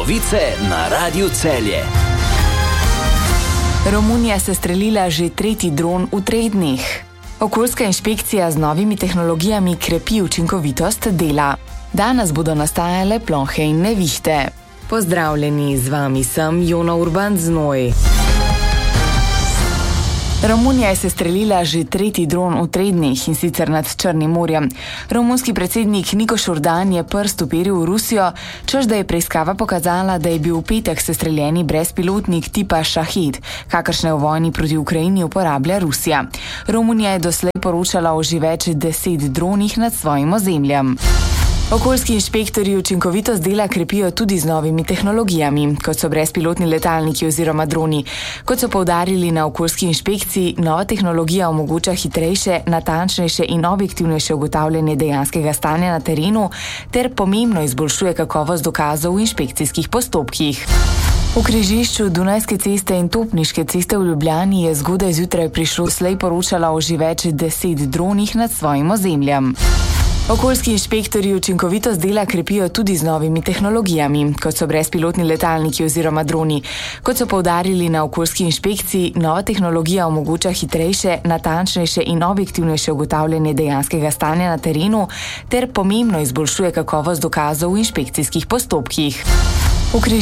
Novice na Radiu Celje. Romunija se streljila že 3. dron v 3 dneh. Okoljska inšpekcija z novimi tehnologijami krepi učinkovitost dela. Danes bodo nastajale plohe in nevihte. Pozdravljeni, z vami sem Jona Urban Znoj. Romunija je se streljila že 3. dron v 3 dneh in sicer nad Črnim morjem. Romunski predsednik Niko Šurdan je prst uperil v Rusijo, češ da je preiskava pokazala, da je bil v petek sestreljeni brezpilotnik tipa Šahid, kakršne v vojni proti Ukrajini uporablja Rusija. Romunija je doslej poročala o že več 10 dronih nad svojim ozemljem. Okoljski inšpektorji učinkovitost dela krepijo tudi z novimi tehnologijami, kot so brezpilotni letalniki oziroma droni. Kot so poudarili na okoljski inšpekciji, nova tehnologija omogoča hitrejše, natančnejše in objektivnejše ugotavljanje dejanskega stanja na terenu ter pomembno izboljšuje kakovost dokazov v inšpekcijskih postopkih. V križišču Dunajske ceste in Topniške ceste v Ljubljani je zgodaj zjutraj prišlo slej poročala o že več 10 dronih nad svojim ozemljem. Okoljski inšpektorji učinkovitost dela krepijo tudi z novimi tehnologijami, kot so brezpilotni letalniki oziroma droni. Kot so poudarili na okoljski inšpekciji, nova tehnologija omogoča hitrejše, natančnejše in objektivnejše ugotavljanje dejanskega stanja na terenu ter pomembno izboljšuje kakovost dokazov v inšpekcijskih postopkih.